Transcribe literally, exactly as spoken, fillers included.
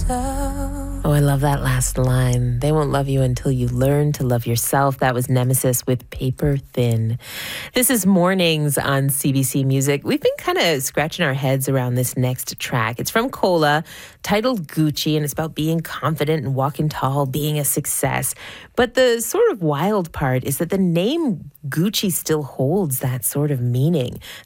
Oh, I love that last line. They won't love you until you learn to love yourself. That was Nemesis with Paper Thin. This is Mornings on C B C Music. We've been kind of scratching our heads around this next track. It's from Cola, titled Gucci, and it's about being confident and walking tall, being a success. But the sort of wild part is that the name Gucci still holds that sort of meaning.